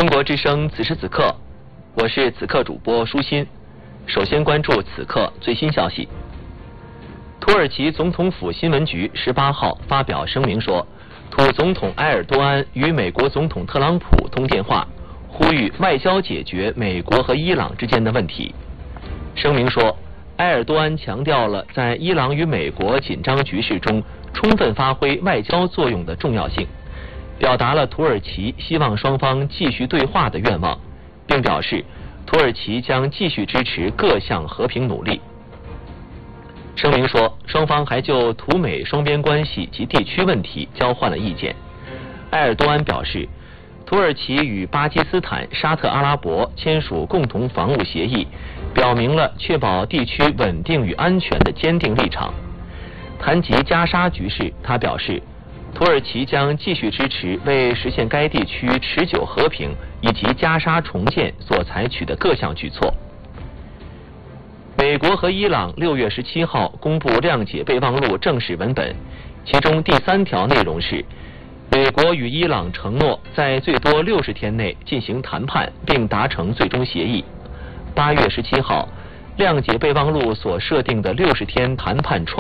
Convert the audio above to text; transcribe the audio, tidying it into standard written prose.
中国之声此时此刻，我是此刻主播舒心。首先关注此刻最新消息。土耳其总统府新闻局18号发表声明说，土总统埃尔多安与美国总统特朗普通电话，呼吁外交解决美国和伊朗之间的问题。声明说，埃尔多安强调了在伊朗与美国紧张局势中充分发挥外交作用的重要性，表达了土耳其希望双方继续对话的愿望，并表示土耳其将继续支持各项和平努力。声明说，双方还就土美双边关系及地区问题交换了意见。埃尔多安表示，土耳其与巴基斯坦、沙特阿拉伯签署共同防务协议，表明了确保地区稳定与安全的坚定立场。谈及加沙局势，他表示，土耳其将继续支持为实现该地区持久和平以及加沙重建所采取的各项举措。美国和伊朗6月17号公布谅解备忘录正式文本，其中第3条内容是，美国与伊朗承诺在最多60天内进行谈判并达成最终协议。8月17号，谅解备忘录所设定的60天谈判